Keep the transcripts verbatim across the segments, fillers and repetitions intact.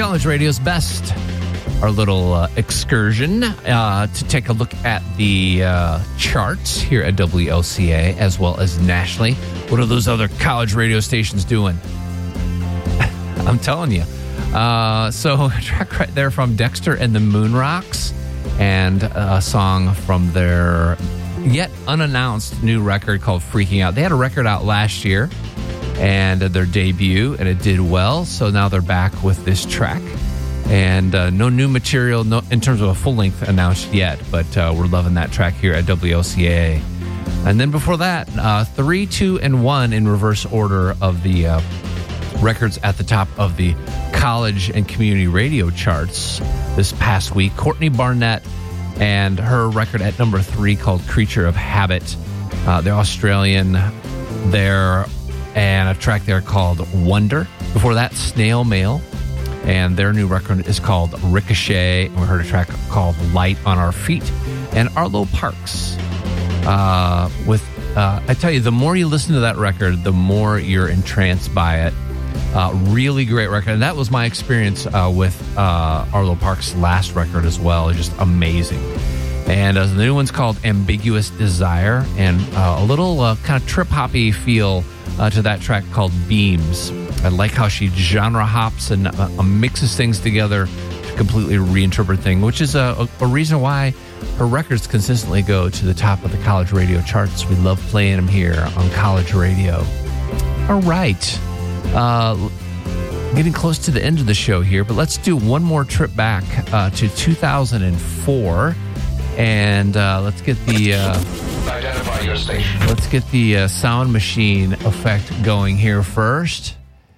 College Radio's best. Our little uh, excursion uh, to take a look at the uh, charts here at W L C A as well as nationally. What are those other college radio stations doing? I'm telling you. Uh, so a track right there from Dexter and the Moonrocks, and a song from their yet unannounced new record called Freaking Out. They had a record out last year and their debut, and it did well. So now they're back with this track. And uh, no new material no, in terms of a full length announced yet, but uh, we're loving that track here at W L C A. And then before that, uh, three, two, and one in reverse order of the uh, records at the top of the college and community radio charts this past week. Courtney Barnett and her record at number three called Creature of Habit. Uh, they're Australian there, and a track there called Wonder. Before that, Snail Mail, and their new record is called Ricochet. And we heard a track called Light on Our Feet. And Arlo Parks uh, with, uh, I tell you, the more you listen to that record, the more you're entranced by it. Uh, really great record. And that was my experience uh, with uh, Arlo Parks' last record as well. Just amazing. And uh, the new one's called Ambiguous Desire, and uh, a little uh, kind of trip-hoppy feel uh, to that track called Beams. I like how she genre hops and uh, mixes things together to completely reinterpret things, which is a, a, a reason why her records consistently go to the top of the college radio charts. We love playing them here on college radio. All right. Uh, getting close to the end of the show here, but let's do one more trip back uh, to two thousand four, and uh, let's get the uh, identify your station. Let's get the uh, sound machine effect going here first.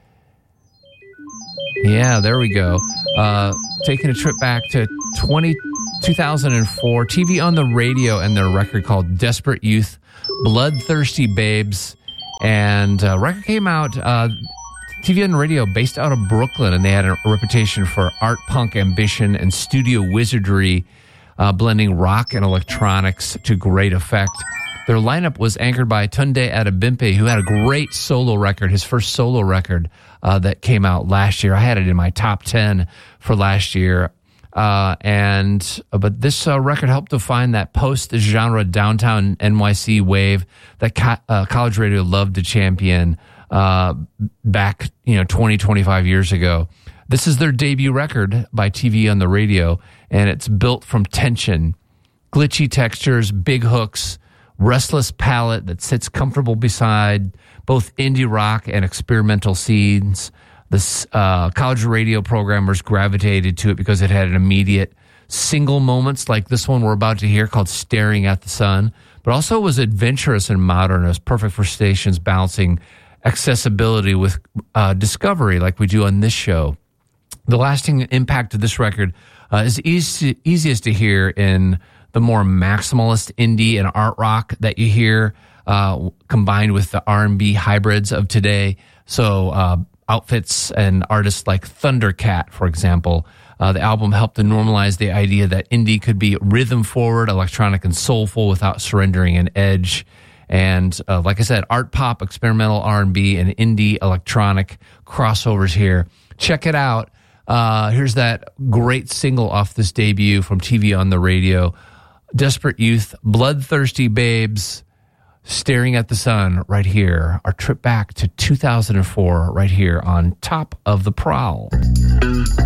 Yeah, there we go. Uh, taking a trip back to twenty, two thousand four, T V on the Radio and their record called Desperate Youth, Bloodthirsty Babes. And uh, record came out, uh, T V on the Radio, based out of Brooklyn, and they had a reputation for art punk ambition and studio wizardry, uh, blending rock and electronics to great effect. Their lineup was anchored by Tunde Adebimpe, who had a great solo record, his first solo record uh, that came out last year. I had it in my top ten for last year. Uh, and uh, but this uh, record helped define that post-genre downtown N Y C wave that co- uh, college radio loved to champion uh, back, you know, twenty, twenty-five years ago. This is their debut record by T V on the Radio, and it's built from tension, glitchy textures, big hooks, restless palette that sits comfortable beside both indie rock and experimental scenes. The uh, college radio programmers gravitated to it because it had an immediate single moments like this one we're about to hear called Staring at the Sun, but also was adventurous and modern. It was perfect for stations balancing accessibility with uh, discovery like we do on this show. The lasting impact of this record uh, is easy, easiest to hear in the more maximalist indie and art rock that you hear uh, combined with the R and B hybrids of today. So uh, outfits and artists like Thundercat, for example. Uh, the album helped to normalize the idea that indie could be rhythm-forward, electronic, and soulful without surrendering an edge. And uh, like I said, art pop, experimental R and B, and indie electronic crossovers here. Check it out. Uh, here's that great single off this debut from T V on the Radio. Desperate Youth, Bloodthirsty Babes, Staring at the Sun, right here. Our trip back to two thousand four, right here on Top of the Prowl.